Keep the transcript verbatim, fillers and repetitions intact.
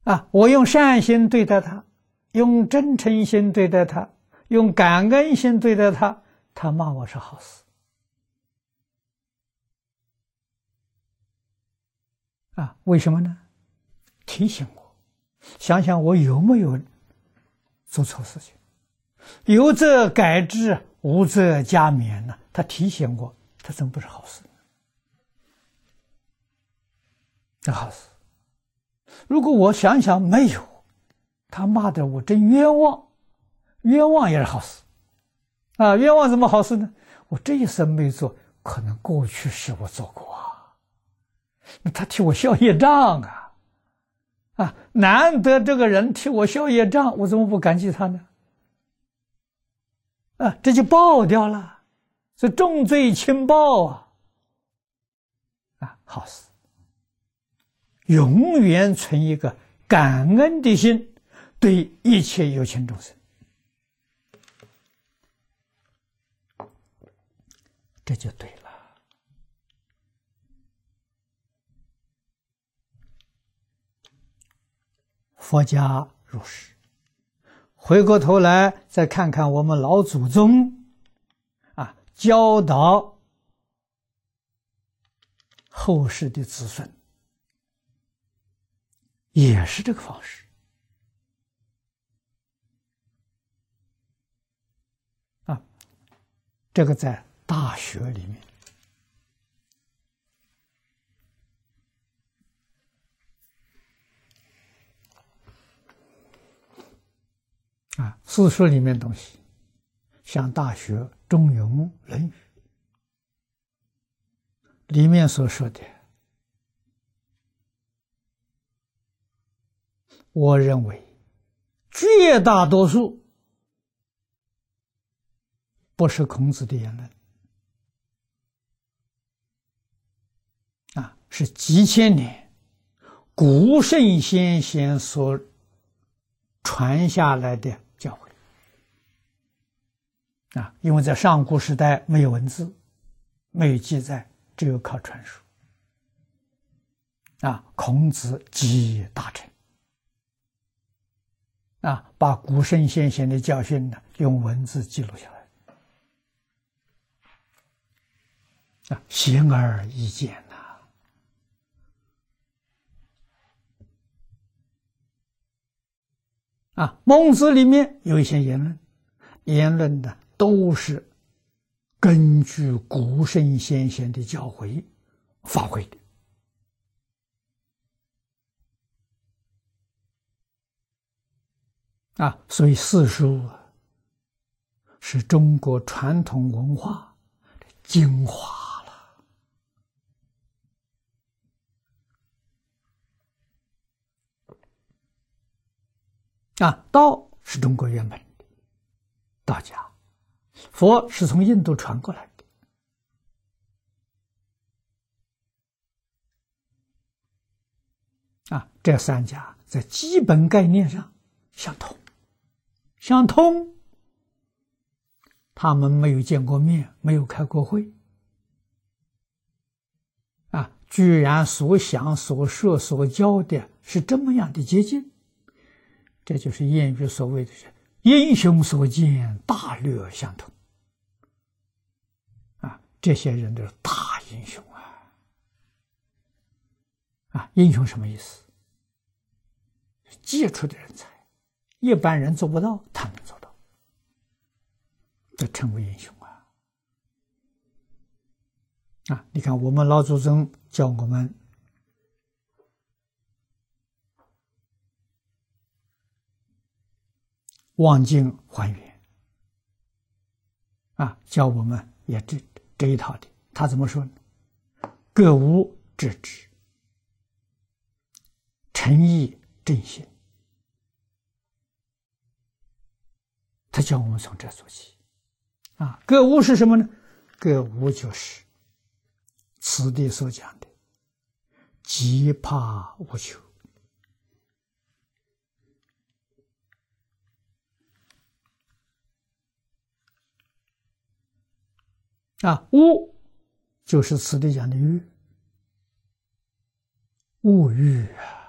啊，我用善心对待他，用真诚心对待他，用感恩心对待他，他骂我是好事。啊，为什么呢？提醒我，想想我有没有做错事情，有则改之，无则加勉呢？他提醒我，他真不是好事。这好事。如果我想想没有，他骂的我真冤枉，冤枉也是好事。啊，冤枉怎么好事呢？我这一生没做，可能过去世我做过啊。那他替我消业障啊，啊，难得这个人替我消业障，我怎么不感激他呢？啊，这就报掉了，是重罪轻报啊！啊，好事，永远存一个感恩的心，对一切有情众生，这就对了。佛家如是。回过头来再看看我们老祖宗啊，教导后世的子孙，也是这个方式啊。这个在《大学》里面啊，四书里面东西，像《大学》《中庸》《论语》里面所说的，我认为绝大多数不是孔子的言论啊，是几千年古圣先贤所传下来的教诲啊，因为在上古时代没有文字，没有记载，只有靠传说啊。孔子集大成啊，把古圣先贤的教训呢，用文字记录下来啊，显而易见呐。啊，孟子里面有一些言论，言论呢都是根据古圣先贤的教诲发挥的啊，所以四书啊是中国传统文化的精华了啊。道是中国原本的道家，佛是从印度传过来的啊，这三家在基本概念上相同，相通。他们没有见过面，没有开过会啊，居然所想所说所教的是这么样的接近，这就是谚语所谓的英雄所见大略相同啊，这些人都是大英雄啊！啊，英雄什么意思？杰出的人才，一般人做不到，他能做到，这称为英雄啊！啊，你看我们老祖宗教我们忘境还原啊，教我们也这这一套的。他怎么说呢？各无致知，诚意正心。他教我们从这做起啊。各无是什么呢？各无就是此地所讲的极怕无求啊。无就是此地讲的欲，物欲啊。